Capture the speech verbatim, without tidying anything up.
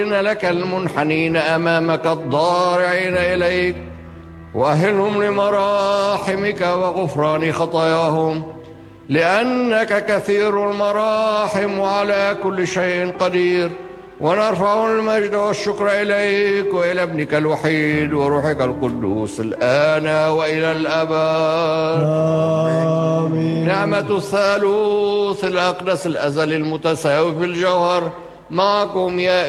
لك المنحنين أمامك الضارعين إليك، وأهلهم لمراحمك وغفران خطاياهم، لأنك كثير المراحم وعلى كل شيء قدير. ونرفع المجد والشكر إليك وإلى ابنك الوحيد وروحك القدوس الآن وإلى الأبد. آمين. نعمة الثالوث الأقدس الأزلي المتساوي في الجوهر معكم يا